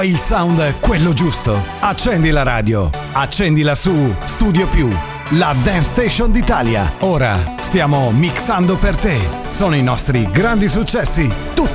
Il sound è quello giusto. Accendi la radio. Accendila su Studio Più, la dance station d'Italia. Ora stiamo mixando per te. Sono i nostri grandi successi.